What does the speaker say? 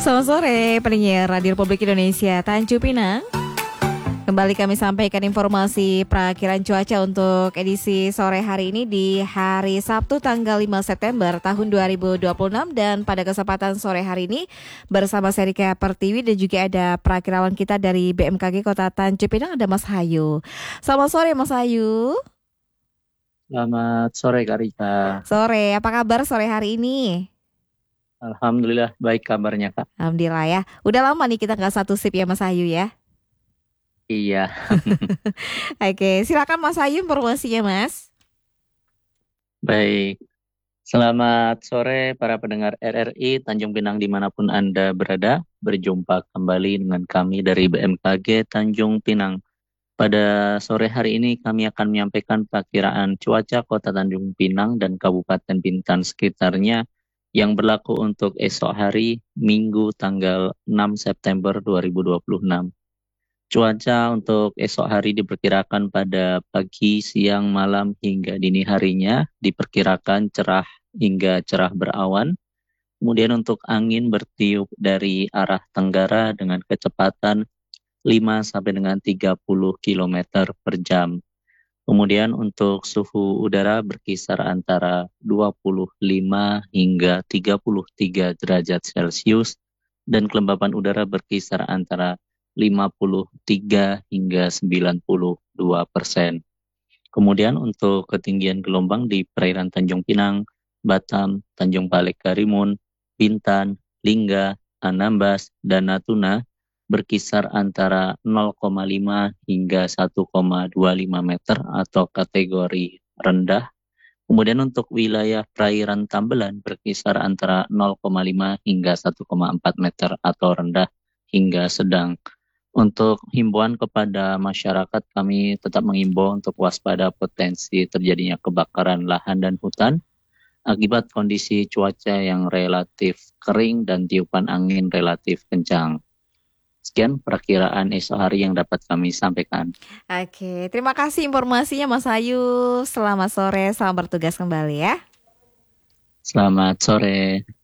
Selamat sore, pendengar Radio Republik Indonesia Tanjung Pinang. Kembali kami sampaikan informasi perakiraan cuaca untuk edisi sore hari ini di hari Sabtu tanggal 5 September tahun 2026. Dan pada kesempatan sore hari ini bersama saya Rika Pertiwi dan juga ada perakirawan kita dari BMKG Kota Tanjung Pinang, ada Mas Hayu. Selamat sore Mas Hayu. Selamat sore Kak Rika. Sore, apa kabar sore hari ini? Alhamdulillah baik kabarnya Kak. Alhamdulillah ya. Udah lama nih kita nggak satu sip ya Mas Hayu ya. Iya. Oke, silakan Mas Hayu informasinya Mas. Baik. Selamat sore para pendengar RRI Tanjung Pinang dimanapun Anda berada. Berjumpa kembali dengan kami dari BMKG Tanjung Pinang. Pada sore hari ini kami akan menyampaikan perakiraan cuaca Kota Tanjung Pinang dan Kabupaten Bintan sekitarnya yang berlaku untuk esok hari Minggu tanggal 6 September 2026. Cuaca untuk esok hari diperkirakan pada pagi, siang, malam hingga dini harinya diperkirakan cerah hingga cerah berawan. Kemudian untuk angin bertiup dari arah tenggara dengan kecepatan 5 sampai dengan 30 km per jam. Kemudian untuk suhu udara berkisar antara 25 hingga 33 derajat Celcius dan kelembapan udara berkisar antara 53 hingga 92%. Kemudian untuk ketinggian gelombang di perairan Tanjung Pinang, Batam, Tanjung Balek Karimun, Bintan, Lingga, Anambas, dan Natuna berkisar antara 0,5 hingga 1,25 meter atau kategori rendah. Kemudian untuk wilayah perairan Tambelan berkisar antara 0,5 hingga 1,4 meter atau rendah hingga sedang. Untuk himbauan kepada masyarakat, kami tetap mengimbau untuk waspada potensi terjadinya kebakaran lahan dan hutan akibat kondisi cuaca yang relatif kering dan tiupan angin relatif kencang. Sekian perakiraan esok hari yang dapat kami sampaikan. Oke, terima kasih informasinya Mas Hayu. Selamat sore, selamat bertugas kembali ya. Selamat sore.